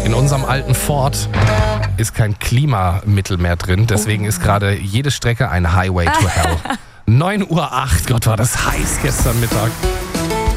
In unserem alten Ford ist kein Klimamittel mehr drin, deswegen ist gerade jede Strecke ein Highway to Hell. 9:08 Uhr, Gott, war das heiß gestern Mittag.